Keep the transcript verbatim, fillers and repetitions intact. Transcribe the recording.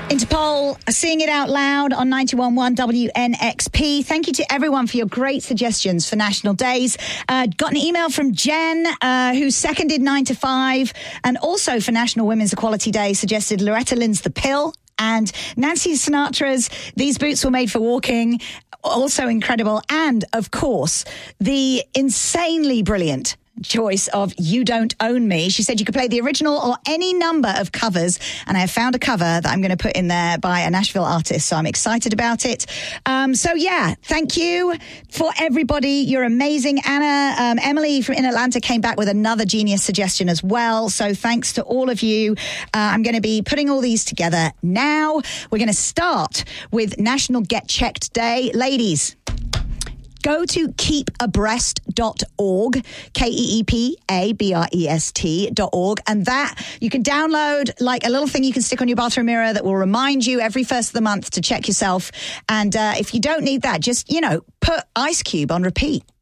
Interpol, Seeing It Out Loud on ninety-one point one W N X P. Thank you to everyone for your great suggestions for national days. Uh, got an email from Jen, uh, who seconded nine to five, and also for National Women's Equality Day suggested Loretta Lynn's The Pill, and Nancy Sinatra's These Boots Were Made for Walking, also incredible. And, of course, the insanely brilliant choice of You Don't Own Me. She said you could play the original or any number of covers, and I have found a cover that I'm going to put in there by a Nashville artist, so I'm excited about it. Um, so yeah, thank you for everybody. You're amazing. Anna, um, Emily from in Atlanta came back with another genius suggestion as well, so thanks to all of you. Uh, I'm going to be putting all these together now. We're going to start with National Get Checked Day. Ladies, go to keep abreast dot org, K E E P A B R E S T dot org, and that you can download like a little thing you can stick on your bathroom mirror that will remind you every first of the month to check yourself. And uh, if you don't need that, just, you know, put Ice Cube on repeat.